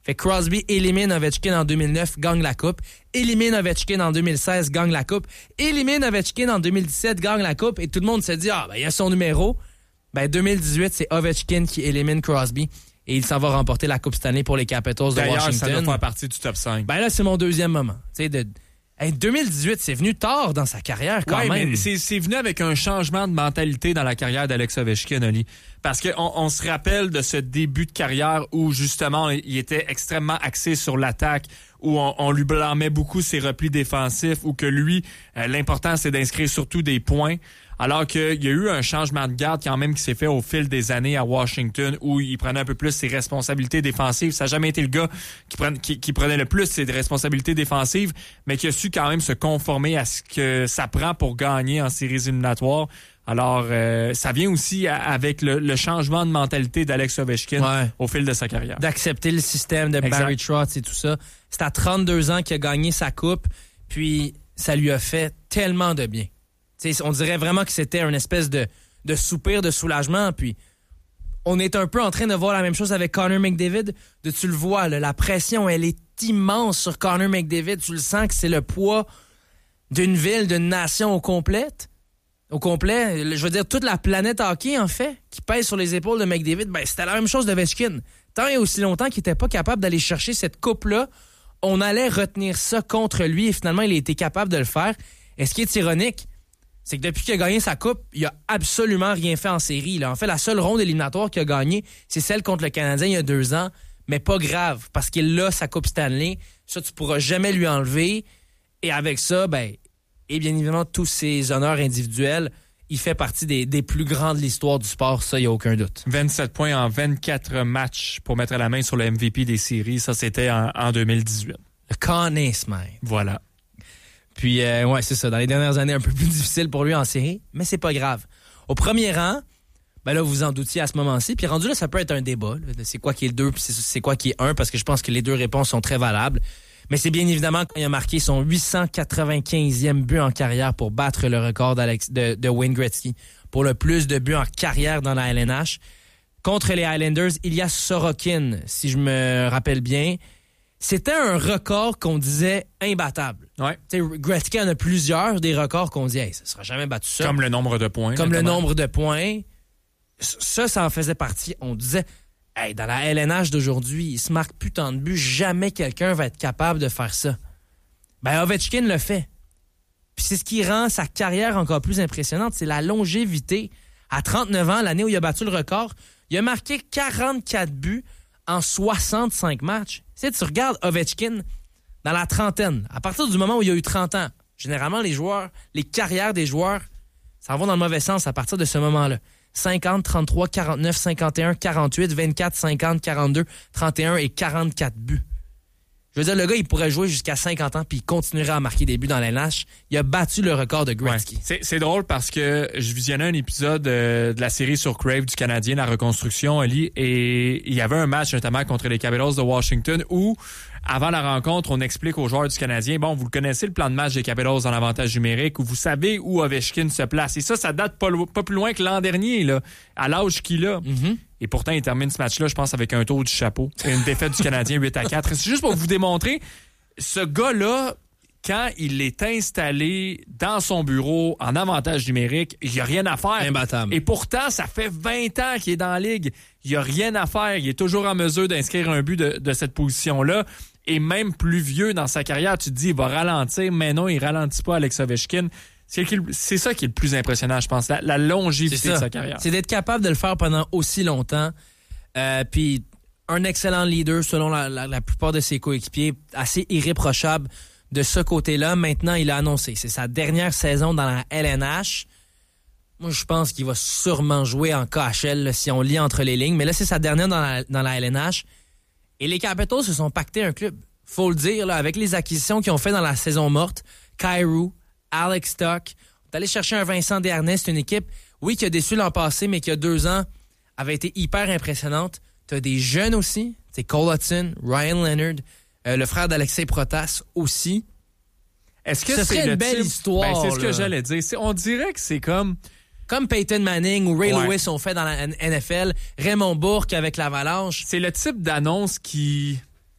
Fait que Crosby élimine Ovechkin en 2009, gagne la Coupe. Élimine Ovechkin en 2016, gagne la Coupe. Élimine Ovechkin en 2017, gagne la Coupe. Et tout le monde se dit, il y a son numéro. 2018, c'est Ovechkin qui élimine Crosby. Et il s'en va remporter la Coupe Stanley pour les Capitals de Washington. D'ailleurs, ça doit faire partie du top 5. Là, c'est mon deuxième moment. 2018, c'est venu tard dans sa carrière quand même. Mais c'est venu avec un changement de mentalité dans la carrière d'Alex Ovechkin, Oli. Parce qu'on se rappelle de ce début de carrière où, justement, il était extrêmement axé sur l'attaque, où on lui blâmait beaucoup ses replis défensifs, où que lui, l'important, c'est d'inscrire surtout des points. Alors qu'il y a eu un changement de garde quand même qui s'est fait au fil des années à Washington, où il prenait un peu plus ses responsabilités défensives. Ça n'a jamais été le gars qui prenait le plus ses responsabilités défensives, mais qui a su quand même se conformer à ce que ça prend pour gagner en séries éliminatoires. Alors, ça vient aussi avec le changement de mentalité d'Alex Ovechkin au fil de sa carrière. D'accepter le système de Barry Trotz et tout ça. C'est à 32 ans qu'il a gagné sa coupe, puis ça lui a fait tellement de bien. T'sais, on dirait vraiment que c'était une espèce de soupir de soulagement. Puis on est un peu en train de voir la même chose avec Connor McDavid. Tu le vois, là, la pression, elle est immense sur Connor McDavid. Tu le sens que c'est le poids d'une ville, d'une nation au complet. Je veux dire, toute la planète hockey, en fait, qui pèse sur les épaules de McDavid, c'était la même chose de Ovechkin. Tant et aussi longtemps qu'il n'était pas capable d'aller chercher cette coupe-là, on allait retenir ça contre lui et finalement, il a été capable de le faire. Et ce qui est ironique, c'est que depuis qu'il a gagné sa coupe, il a absolument rien fait en série. Là. En fait, la seule ronde éliminatoire qu'il a gagnée, c'est celle contre le Canadien il y a 2 ans. Mais pas grave, parce qu'il a sa Coupe Stanley. Ça, tu pourras jamais lui enlever. Et avec ça, et bien évidemment, tous ses honneurs individuels, il fait partie des plus grands de l'histoire du sport. Ça, il n'y a aucun doute. 27 points en 24 matchs pour mettre la main sur le MVP des séries. Ça, c'était en 2018. Le Conn Smythe. Voilà. Puis, c'est ça. Dans les dernières années, un peu plus difficile pour lui en série, mais c'est pas grave. Au premier rang, là, vous en doutiez à ce moment-ci. Puis rendu là, ça peut être un débat. Là, c'est quoi qui est le 2 puis c'est quoi qui est 1, parce que je pense que les deux réponses sont très valables. Mais c'est bien évidemment quand il a marqué son 895e but en carrière pour battre le record de Wayne Gretzky pour le plus de buts en carrière dans la LNH. Contre les Islanders, Ilya Sorokin, si je me rappelle bien. C'était un record qu'on disait imbattable. Ouais. Gretzky en a plusieurs des records qu'on dit ça sera jamais battu ça. Comme le nombre de points. Le nombre de points. Ça en faisait partie. On disait, dans la LNH d'aujourd'hui, il se marque plus tant de buts, jamais quelqu'un va être capable de faire ça. Ovechkin le fait. Puis c'est ce qui rend sa carrière encore plus impressionnante, c'est la longévité. À 39 ans, l'année où il a battu le record, il a marqué 44 buts en 65 matchs. Tu regardes Ovechkin dans la trentaine, à partir du moment où il a eu 30 ans, généralement, les carrières des joueurs, ça va dans le mauvais sens à partir de ce moment-là. 50, 33, 49, 51, 48, 24, 50, 42, 31 et 44 buts. Je veux dire, le gars, il pourrait jouer jusqu'à 50 ans puis il continuerait à marquer des buts dans la LNH. Il a battu le record de Gretzky. Ouais. C'est drôle parce que je visionnais un épisode de la série sur Crave du Canadien, la reconstruction, Oli, et il y avait un match notamment contre les Capitals de Washington où, avant la rencontre, on explique aux joueurs du Canadien, vous le connaissez, le plan de match des Capitals en avantage numérique, où vous savez où Ovechkin se place. Et ça date pas plus loin que l'an dernier, là, à l'âge qu'il a. Mm-hmm. Et pourtant, il termine ce match-là, je pense, avec un tour du chapeau. Une défaite du Canadien 8-4. C'est juste pour vous démontrer, ce gars-là, quand il est installé dans son bureau en avantage numérique, il n'y a rien à faire. Imbattable. Et pourtant, ça fait 20 ans qu'il est dans la ligue. Il n'y a rien à faire. Il est toujours en mesure d'inscrire un but de cette position-là. Et même plus vieux dans sa carrière, tu te dis, il va ralentir. Mais non, il ralentit pas, Alex Ovechkin. C'est ça qui est le plus impressionnant, je pense, la longévité de sa carrière. C'est d'être capable de le faire pendant aussi longtemps. Puis un excellent leader, selon la plupart de ses coéquipiers, assez irréprochable de ce côté-là. Maintenant, il a annoncé. C'est sa dernière saison dans la LNH. Moi, je pense qu'il va sûrement jouer en KHL là, si on lit entre les lignes. Mais là, c'est sa dernière dans la LNH. Et les Capitals se sont pactés un club. Faut le dire, là, avec les acquisitions qu'ils ont fait dans la saison morte. Kyrou, Alex Tuch. On est allé chercher un Vincent Desharnais. C'est une équipe, oui, qui a déçu l'an passé, mais qui, il y a 2 ans, avait été hyper impressionnante. Tu as des jeunes aussi. C'est Cole Hudson, Ryan Leonard, le frère d'Alexei Protas aussi. Est-ce que ce serait une belle histoire? C'est ce que j'allais dire. On dirait que c'est comme Peyton Manning ou Ray Lewis ont fait dans la NFL, Raymond Bourque avec l'Avalanche. C'est le type d'annonce qui